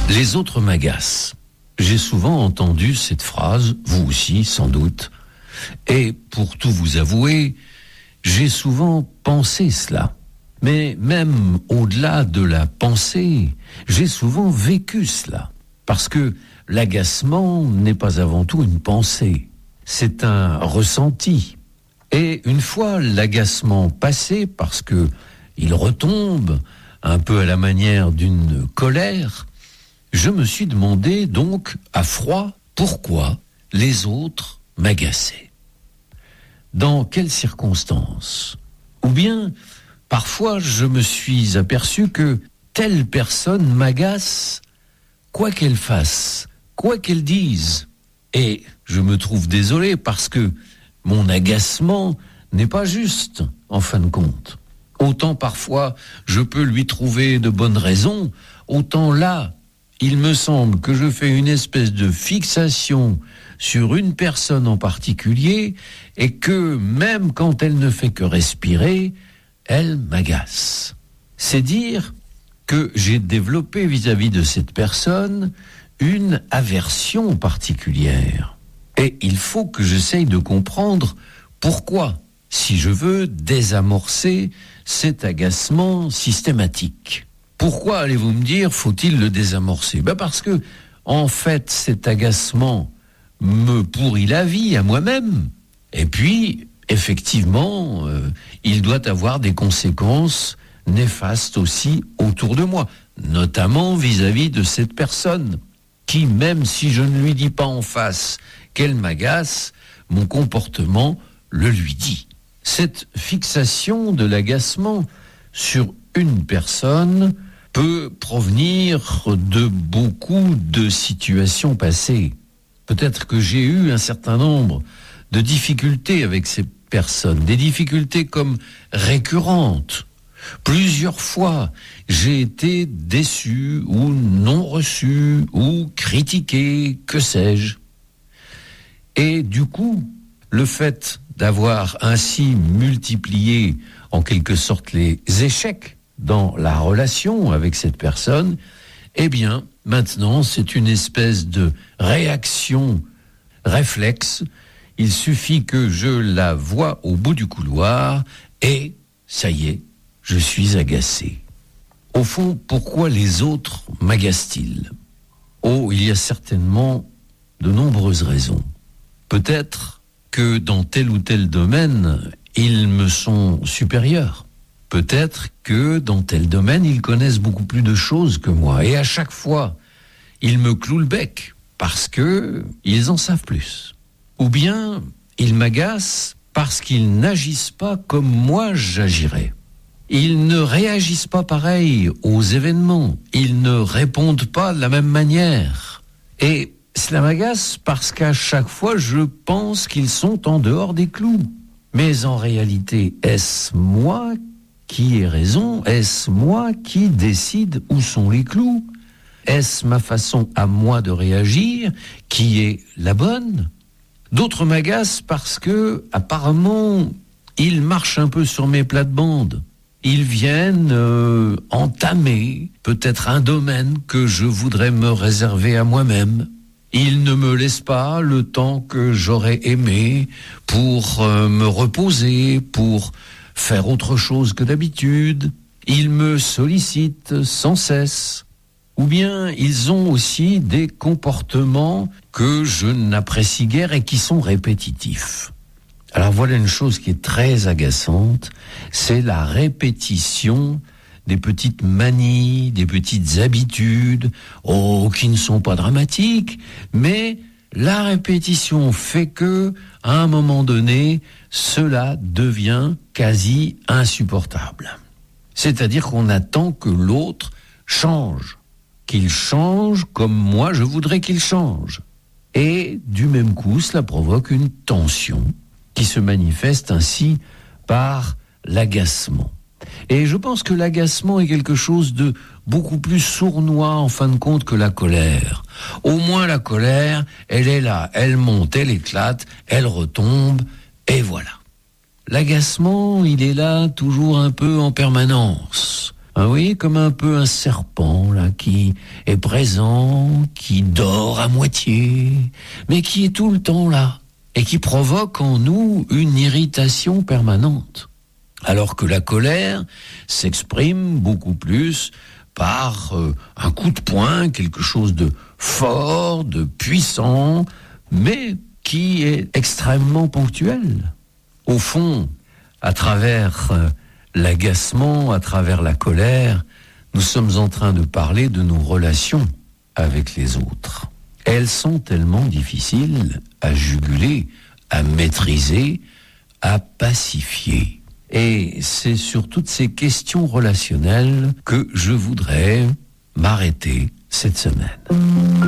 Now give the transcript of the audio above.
Les autres m'agacent. J'ai souvent entendu cette phrase, vous aussi sans doute. Et pour tout vous avouer, j'ai souvent pensé cela. Mais même au-delà de la pensée, j'ai souvent vécu cela. Parce que l'agacement n'est pas avant tout une pensée. C'est un ressenti. Et une fois l'agacement passé, parce que il retombe un peu à la manière d'une colère, je me suis demandé donc à froid pourquoi les autres m'agaçaient. Dans quelles circonstances? Ou bien, parfois je me suis aperçu que telle personne m'agace, quoi qu'elle fasse, quoi qu'elle dise. Et je me trouve désolé parce que mon agacement n'est pas juste, en fin de compte. Autant parfois je peux lui trouver de bonnes raisons, autant là, il me semble que je fais une espèce de fixation sur une personne en particulier et que même quand elle ne fait que respirer, elle m'agace. C'est dire que j'ai développé vis-à-vis de cette personne une aversion particulière. Et il faut que j'essaye de comprendre pourquoi, si je veux désamorcer cet agacement systématique. Pourquoi, allez-vous me dire, faut-il le désamorcer? Parce que, en fait, cet agacement me pourrit la vie à moi-même. Et puis, effectivement, il doit avoir des conséquences néfastes aussi autour de moi, notamment vis-à-vis de cette personne, qui, même si je ne lui dis pas en face qu'elle m'agace, mon comportement le lui dit. Cette fixation de l'agacement sur une personne peut provenir de beaucoup de situations passées. Peut-être que j'ai eu un certain nombre de difficultés avec ces personnes, des difficultés comme récurrentes. Plusieurs fois, j'ai été déçu ou non reçu ou critiqué, que sais-je. Et du coup, le fait d'avoir ainsi multiplié en quelque sorte les échecs dans la relation avec cette personne, eh bien, maintenant, c'est une espèce de réaction réflexe. Il suffit que je la voie au bout du couloir et, ça y est, je suis agacé. Au fond, pourquoi les autres m'agacent-ils? Oh, il y a certainement de nombreuses raisons. Peut-être que dans tel ou tel domaine, ils me sont supérieurs. Peut-être que dans tel domaine, ils connaissent beaucoup plus de choses que moi. Et à chaque fois, ils me clouent le bec parce que ils en savent plus. Ou bien, ils m'agacent parce qu'ils n'agissent pas comme moi j'agirais. Ils ne réagissent pas pareil aux événements. Ils ne répondent pas de la même manière. Et cela m'agace parce qu'à chaque fois, je pense qu'ils sont en dehors des clous. Mais en réalité, est-ce moi qui ai raison? Est-ce moi qui décide où sont les clous? Est-ce ma façon à moi de réagir qui est la bonne? D'autres m'agacent parce que, apparemment, ils marchent un peu sur mes plates-bandes. Ils viennent entamer peut-être un domaine que je voudrais me réserver à moi-même. Ils ne me laissent pas le temps que j'aurais aimé pour me reposer, pour faire autre chose que d'habitude. Ils me sollicitent sans cesse. Ou bien ils ont aussi des comportements que je n'apprécie guère et qui sont répétitifs. Alors voilà une chose qui est très agaçante, c'est la répétition des petites manies, des petites habitudes, qui ne sont pas dramatiques, mais la répétition fait que, à un moment donné, cela devient quasi insupportable. C'est-à-dire qu'on attend que l'autre change, qu'il change comme moi je voudrais qu'il change. Et du même coup, cela provoque une tension qui se manifeste ainsi par l'agacement. Et je pense que l'agacement est quelque chose de beaucoup plus sournois en fin de compte que la colère. Au moins la colère, elle est là, elle monte, elle éclate, elle retombe, et voilà. L'agacement, il est là toujours un peu en permanence. Ah oui, comme un peu un serpent, là, qui est présent, qui dort à moitié, mais qui est tout le temps là, et qui provoque en nous une irritation permanente. Alors que la colère s'exprime beaucoup plus par un coup de poing, quelque chose de fort, de puissant, mais qui est extrêmement ponctuel. Au fond, à travers l'agacement, à travers la colère, nous sommes en train de parler de nos relations avec les autres. Elles sont tellement difficiles à juguler, à maîtriser, à pacifier. Et c'est sur toutes ces questions relationnelles que je voudrais m'arrêter cette semaine.